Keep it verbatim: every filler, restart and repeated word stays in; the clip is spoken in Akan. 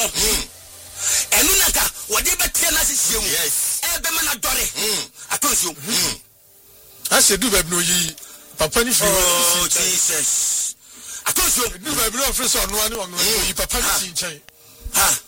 no enu naka wode betia na sisiemu yes ebe me na dore atonsuo ase du baby no yi papa ni fi oh Jesus atonsuo du baby no office ono ani ono yi papa ni si nchen ha